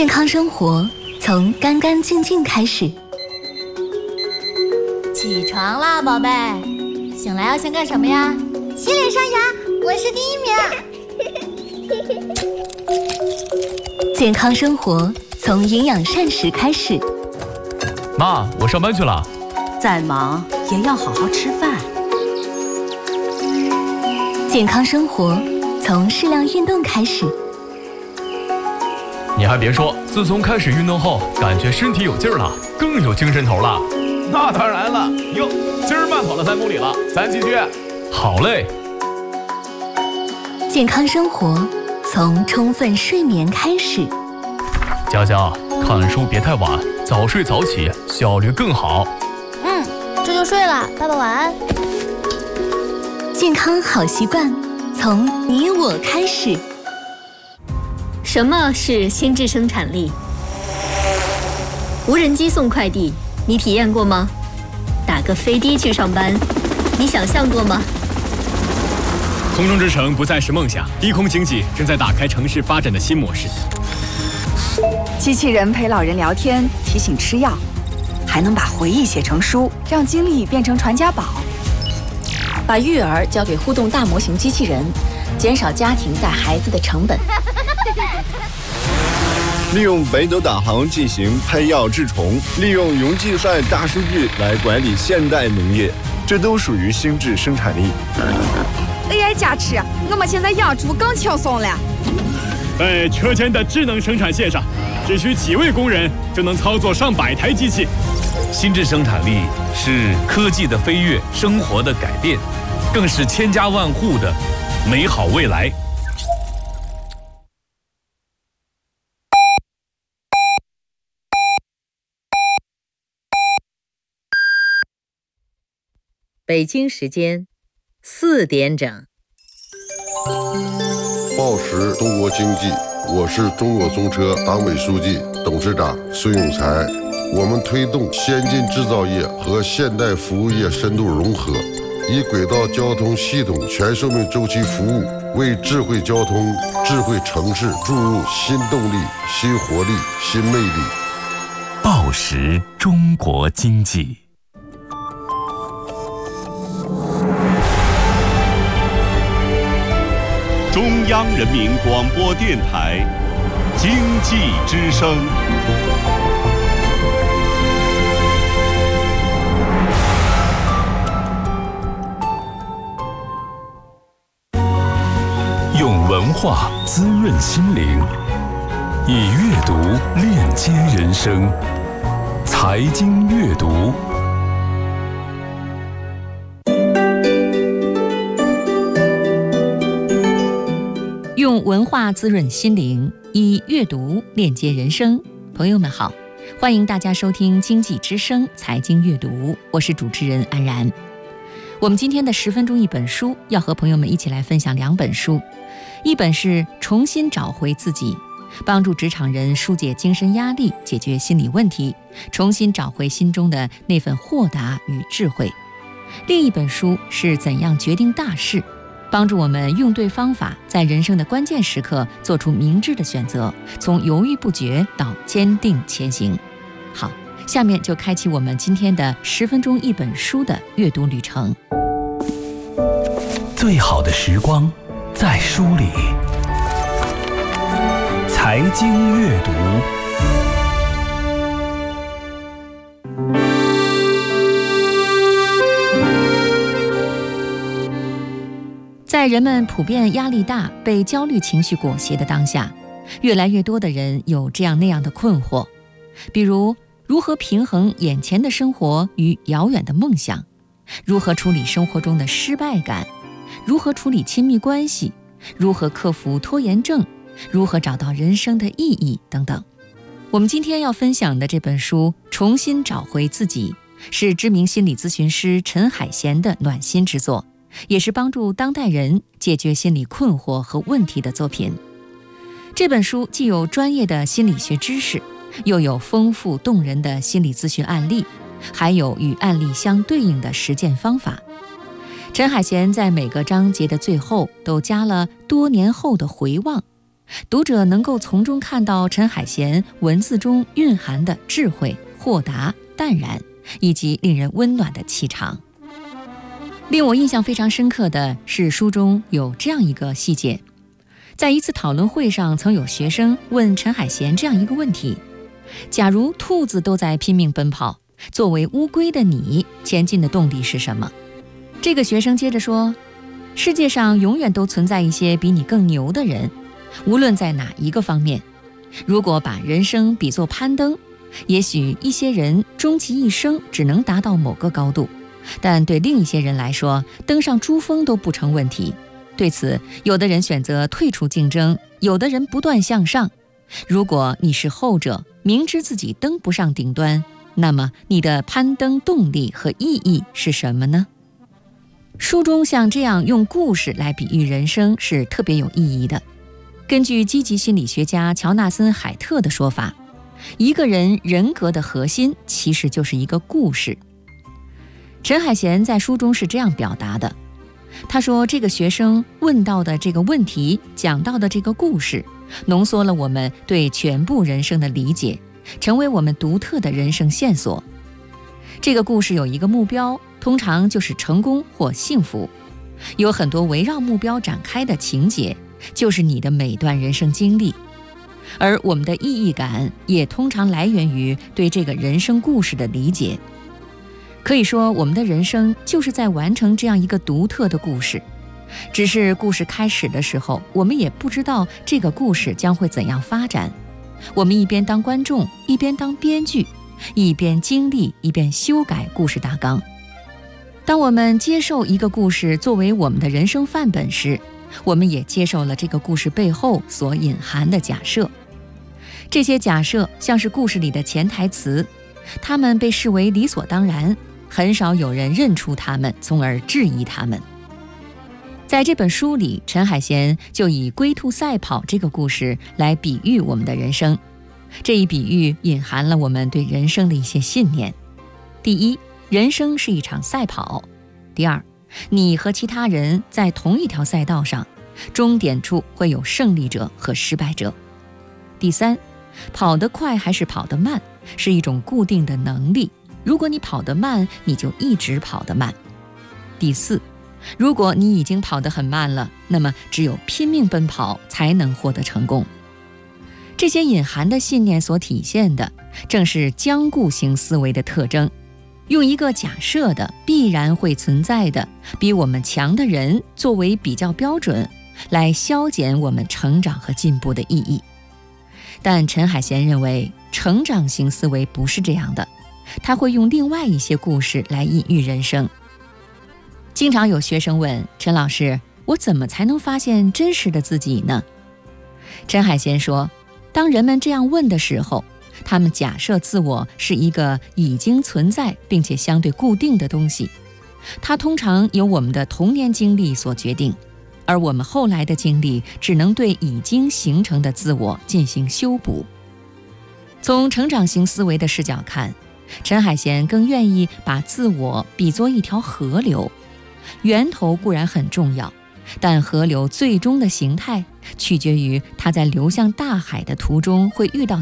健康生活从干干净净开始。 起床啦，宝贝！醒来要先干什么呀？ 洗脸刷牙，我是第 1名。健康生活从营养膳食开始。 妈，我上班去了。 再忙也要好好吃饭。 健康生活从适量运动开始。 你还别说，自从开始运动后，感觉身体有劲儿了，更有精神头了。 那当然了，哟，今儿慢跑了3公里了，咱继续。 好嘞。 健康生活从充分睡眠开始。 佳佳，看书别太晚，早睡早起，效率更好。 这就睡了，爸爸晚安。 健康好习惯从你我开始。 什么是心智生产力？无人机送快递，你体验过吗？打个飞的去上班，你想象过吗？ 空中之城不再是梦想，低空经济正在打开城市发展的新模式。 机器人陪老人聊天，提醒吃药，还能把回忆写成书，让经历变成传家宝。 把育儿交给互动大模型机器人，减少家庭带孩子的成本。 利用北斗导航进行配药治虫，利用云计算大数据来管理现代农业，这都属于心智生产力。 AI 加持，我们现在养猪更轻松了。 在车间的智能生产线上，只需几位工人就能操作上百台机器。 心智生产力是科技的飞跃，生活的改变，更是千家万户的美好未来。 北京时间4点整。 报时中国经济，我是中国中车党委书记、董事长孙永才。我们推动先进制造业和现代服务业深度融合，以轨道交通系统全生命周期服务，为智慧交通、智慧城市注入新动力、新活力、新魅力。 报时中国经济。 中央人民广播电台经济之声。 用文化滋润心灵，以阅读链接人生。财经阅读。 用文化滋润心灵，以阅读链接人生。朋友们好，欢迎大家收听经济之声财经阅读，我是主持人安然。我们今天的10分钟一本书，要和朋友们一起来分享2本书。一本是重新找回自己，帮助职场人疏解精神压力，解决心理问题，重新找回心中的那份豁达与智慧。另一本书是怎样决定大事，帮助我们用对方法，在人生的关键时刻做出明智的选择，从犹豫不决到坚定前行。好，下面就开启我们今天的10分钟一本书的阅读旅程。 最好的时光在书里。财经阅读。 在人们普遍压力大、被焦虑情绪裹挟的当下，越来越多的人有这样那样的困惑，比如如何平衡眼前的生活与遥远的梦想，如何处理生活中的失败感，如何处理亲密关系，如何克服拖延症，如何找到人生的意义等等。我们今天要分享的这本书《重新找回自己》，是知名心理咨询师陈海贤的暖心之作，也是帮助当代人解决心理困惑和问题的作品。这本书既有专业的心理学知识，又有丰富动人的心理咨询案例，还有与案例相对应的实践方法。陈海贤在每个章节的最后都加了多年后的回望， 读者能够从中看到陈海贤文字中蕴含的智慧、豁达、淡然，以及令人温暖的气场。令我印象非常深刻的是，书中有这样一个细节。在一次讨论会上，曾有学生问陈海贤这样一个问题：假如兔子都在拼命奔跑，作为乌龟的你，前进的动力是什么？这个学生接着说，世界上永远都存在一些比你更牛的人，无论在哪一个方面。如果把人生比作攀登，也许一些人终其一生只能达到某个高度，但对另一些人来说，登上珠峰都不成问题。对此，有的人选择退出竞争，有的人不断向上。如果你是后者，明知自己登不上顶端，那么你的攀登动力和意义是什么呢？书中像这样用故事来比喻人生是特别有意义的。根据积极心理学家乔纳森·海特的说法，一个人人格的核心其实就是一个故事。陈海贤在书中是这样表达的，他说，这个学生问到的这个问题，讲到的这个故事，浓缩了我们对全部人生的理解，成为我们独特的人生线索。这个故事有一个目标，通常就是成功或幸福，有很多围绕目标展开的情节，就是你的每段人生经历。而我们的意义感也通常来源于对这个人生故事的理解。可以说，我们的人生就是在完成这样一个独特的故事，只是故事开始的时候，我们也不知道这个故事将会怎样发展。我们一边当观众，一边当编剧，一边经历，一边修改故事大纲。当我们接受一个故事作为我们的人生范本时，我们也接受了这个故事背后所隐含的假设。这些假设像是故事里的潜台词，它们被视为理所当然，很少有人认出它们，从而质疑它们。在这本书里，陈海贤就以龟兔赛跑这个故事来比喻我们的人生。这一比喻隐含了我们对人生的一些信念。第一，人生是一场赛跑。第二，你和其他人在同一条赛道上，终点处会有胜利者和失败者。第三，跑得快还是跑得慢，是一种固定的能力，如果你跑得慢，你就一直跑得慢。第四，如果你已经跑得很慢了，那么只有拼命奔跑才能获得成功。这些隐含的信念所体现的，正是僵固型思维的特征，用一个假设的必然会存在的比我们强的人作为比较标准，来消减我们成长和进步的意义。但陈海贤认为，成长型思维不是这样的，他会用另外一些故事来隐喻人生。经常有学生问陈老师，我怎么才能发现真实的自己呢？陈海贤说，当人们这样问的时候，他们假设自我是一个已经存在并且相对固定的东西，它通常由我们的童年经历所决定，而我们后来的经历只能对已经形成的自我进行修补。从成长型思维的视角看，陈海贤更愿意把自我比作一条河流，源头固然很重要，但河流最终的形态取决于它在流向大海的途中会遇到